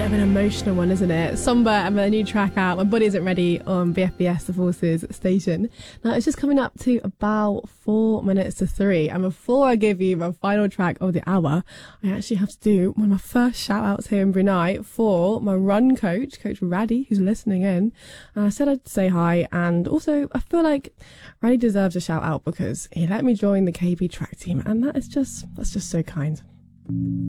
of an emotional one, isn't it? Somber and my new track out, My Body Isn't Ready, on BFBS, The Forces station. Now, it's just coming up to about 4 minutes to 3. And before I give you my final track of the hour, I actually have to do one of my first shout outs here in Brunei for my run coach, Coach Raddy, who's listening in. And I said I'd say hi. And also, I feel like Raddy deserves a shout out because he let me join the KB track team. And that's just so kind.